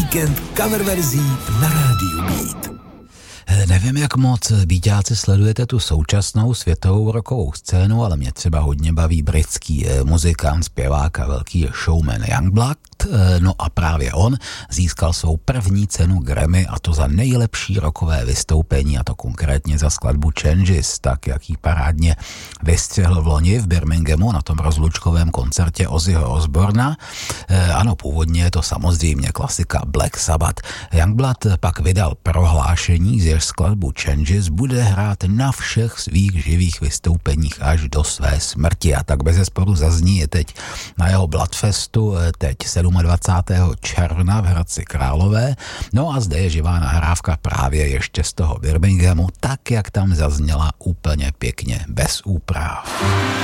Víkend coververzí na rádiu Beat. Nevím, jak moc beatáci sledujete tu současnou světovou rockovou scénu, ale mě třeba hodně baví britský muzikant, zpěvák a velký showman Youngblood. No a právě on získal svou první cenu Grammy, a to za nejlepší rockové vystoupení, a to konkrétně za skladbu Changes, tak jak ji parádně vystřihl v loni v Birminghamu na tom rozlučkovém koncertě Ozzyho Osbourna. Ano, původně je to samozřejmě klasika Black Sabbath. Youngblood pak vydal prohlášení, že skladbu Changes bude hrát na všech svých živých vystoupeních až do své smrti, a tak bezesporu zazní je teď na jeho Bloodfestu teď 27. června v Hradci Králové. No a zde je živá nahrávka právě ještě z toho Birminghamu, tak jak tam zazněla úplně pěkně, bez úprav.